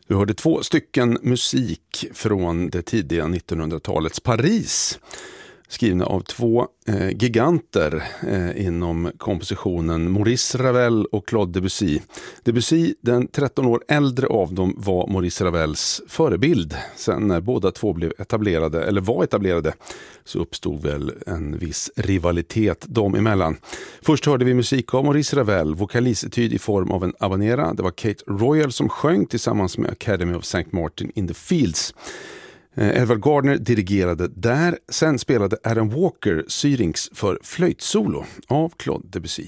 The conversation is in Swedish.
Du hörde 2 stycken musik från det tidiga 1900-talets Paris, skrivna av 2 giganter inom kompositionen, Maurice Ravel och Claude Debussy. Debussy, den 13 år äldre av dem, var Maurice Ravels förebild. Sen när båda 2 blev etablerade, eller var etablerade, så uppstod väl en viss rivalitet dem emellan. Först hörde vi musik av Maurice Ravel, vokalisetyd i form av en habanera. Det var Kate Royal som sjöng tillsammans med Academy of St. Martin in the Fields. Edward Gardner dirigerade där. Sen spelade Adam Walker Syrinx för flöjtsolo av Claude Debussy.